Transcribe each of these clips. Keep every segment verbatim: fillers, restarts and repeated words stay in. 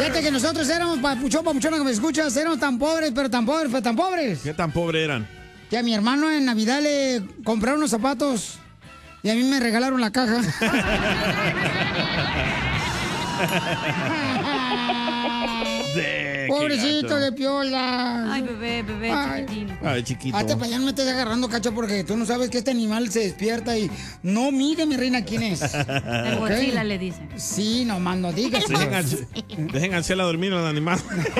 Fíjate que nosotros éramos, papuchón, papuchona que me escuchas, éramos tan pobres, pero tan pobres, pero tan pobres. ¿Qué tan pobres eran? Que a mi hermano en Navidad le compraron unos zapatos y a mí me regalaron la caja. De, Pobrecito de Piola. Ay, bebé, bebé, Ay. chiquitín. Ay, chiquito. Hasta para allá no me estés agarrando, cacho, porque tú no sabes que este animal se despierta y... No, mire, mi reina, ¿quién es? El Godzilla le dice. Sí, nomás no digas. Dejen, a, dejen a Chela dormir al animal.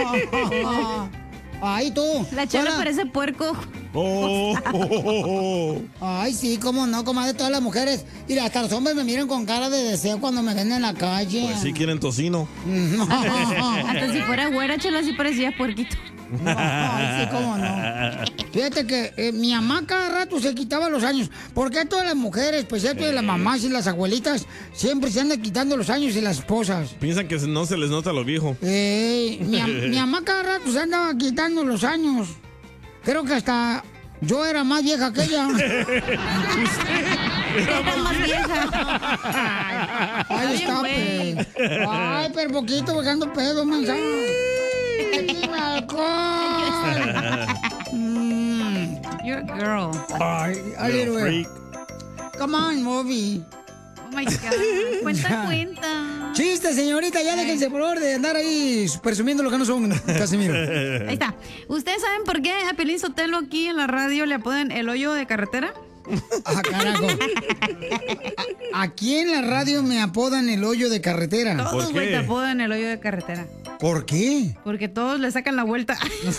Ay, tú. La Chela Hola. parece puerco. Oh, oh, oh, oh. Ay, sí, cómo no, comadre, todas las mujeres. Y hasta los hombres me miran con cara de deseo cuando me ven en la calle. Pues sí quieren tocino. Hasta si fuera güera, Chela, sí parecía puerquito. No, ay, sí, cómo no. Fíjate que eh, mi mamá cada rato se quitaba los años. ¿Por qué todas las mujeres, especialmente las mamás y las abuelitas, siempre se andan quitando los años y las esposas? Piensan que no se les nota lo viejo. Eh, mi, am- mi mamá cada rato se andaba quitando los años. Creo que hasta yo era más vieja que ella. Era más vieja. Ay, Está está, bien, pe- Ay, pero poquito, pegando pedo, mensaje. ¡Dime alcohol! Mm. You're a girl. Ay, a little Freak. bit. Come on, movie. Oh my God. Cuenta, cuenta. Chiste, señorita, ya déjense por favor de andar ahí presumiendo lo que no son, Casimiro. Ahí está. ¿Ustedes saben por qué a Piolín Sotelo aquí en la radio le apodan el hoyo de carretera? Ah, carajo. A- Aquí en la radio me apodan el hoyo de carretera. Todos, ¿Por güey, qué? te apodan el hoyo de carretera. ¿Por qué? Porque todos le sacan la vuelta.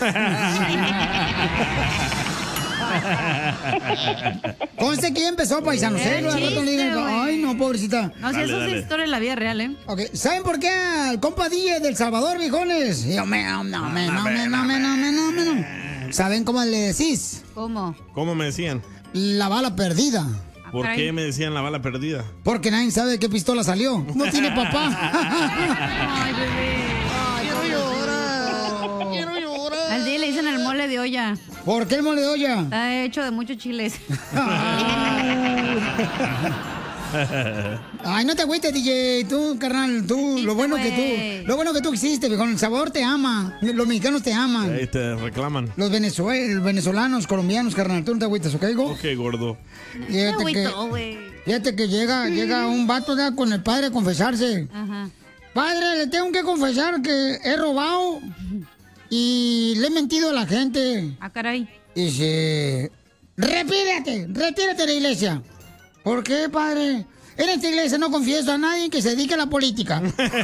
Conste quién empezó, paisanos. ¿eh? El Al rato le digan, chiste, güey. ay, no, pobrecita. No, si Dale, eso dale. es historia de la vida real, ¿eh? Ok, ¿saben por qué al compa D J del Salvador, viejones? Y yo, me, no, me, no, me, no, me, no, me, no, me, no, me, no. ¿Saben cómo le decís? ¿Cómo? ¿Cómo me decían? La bala perdida. Ah, ¿Por caray. qué me decían la bala perdida? Porque nadie sabe de qué pistola salió. No tiene papá. Ay, bebé. Quiero llorar. Quiero llorar. Al día le dicen el mole de olla. ¿Por qué el mole de olla? Está hecho de muchos chiles. Ay, no te agüites, D J. Tú, carnal, tú, lo bueno que güey. tú, lo bueno que tú existe, con el sabor te ama. Los mexicanos te aman. Ahí te reclaman. Los venezue- venezolanos, colombianos, carnal, tú no te agüites, ¿ok, go? Ok, gordo. Fíjate que, Agüito, güey. fíjate que llega, llega un vato ya con el padre a confesarse. Ajá. Padre, le tengo que confesar que he robado y le he mentido a la gente. Ah, caray. Y dice, repítete, retírate de la iglesia. ¿Por qué, padre? En esta iglesia no confieso a nadie que se dedique a la política.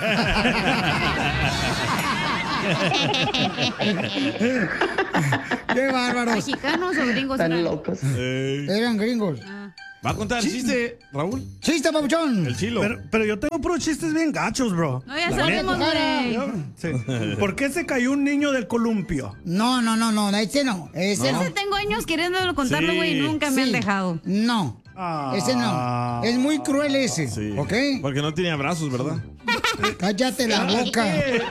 ¡Qué bárbaros! ¿Mexicanos o gringos eran? Ey. Eran gringos. Ah. ¿Va a contar el chiste, Raúl? ¡Chiste, papuchón! El chilo. Pero, pero yo tengo puros chistes bien gachos, bro. No, ya La sabemos, neta. güey. Sí. ¿Por qué se cayó un niño del columpio? No, no, no, no, ese no, ese no. Ese tengo años queriéndolo contarlo, Sí. güey, y nunca me Sí. han dejado. No, Ah. ese no. Es muy cruel ese, Sí. ¿ok? Porque no tenía brazos, ¿verdad? Cállate la boca.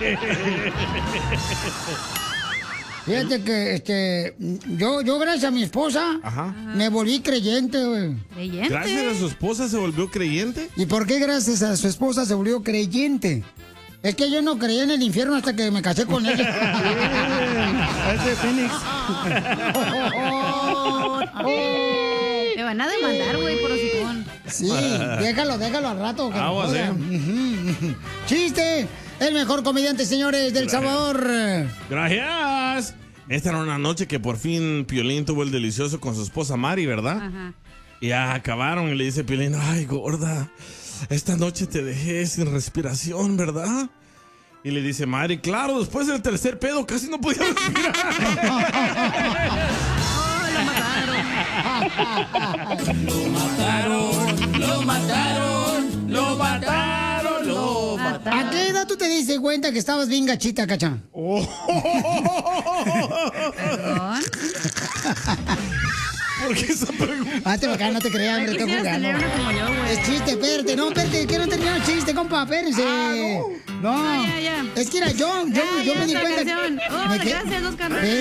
Fíjate que, este, yo, yo gracias a mi esposa, Ajá. me volví creyente, güey. Creyente. Gracias a su esposa se volvió creyente. ¿Y por qué gracias a su esposa se volvió creyente? Es que yo no creía en el infierno hasta que me casé con ella. Es de Phoenix. Te van a demandar, güey, por hocicón. Sí, déjalo, déjalo al rato. que Aguas, lo joda. eh. Ujú. ¡Chiste! El mejor comediante, señores, del Salvador. Gracias. Esta era una noche que por fin Piolín tuvo el delicioso con su esposa Mari, ¿verdad? Ajá. Y ya acabaron y le dice Piolín, ay, gorda, esta noche te dejé sin respiración, ¿verdad? Y le dice Mari, claro, después del tercer pedo casi no podía respirar. Lo mataron, lo mataron, lo mataron. ¿A qué edad tú te diste cuenta que estabas bien gachita, cacha? Perdón. ¿Por qué esa pregunta? Ah, te acá, no te creas, hombre, Yo estoy quisieras tener jugando. una como yo, güey. Es chiste, espérate, no, espérate, que no terminó el chiste, compa, espérense. no. Ah, ya, ya. Es que era yo, yo, Ya, yo ya, me di esta cuenta. canción. Oh, me que- gracias, Oscar. Eh,